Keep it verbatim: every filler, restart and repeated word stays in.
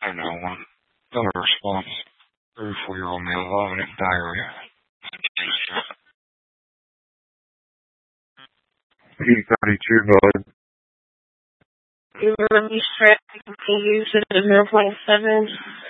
I know one. Got a response. thirty-four-year-old male vomiting diarrhea. P thirty-two, bud. You were released for active use at zero point seven.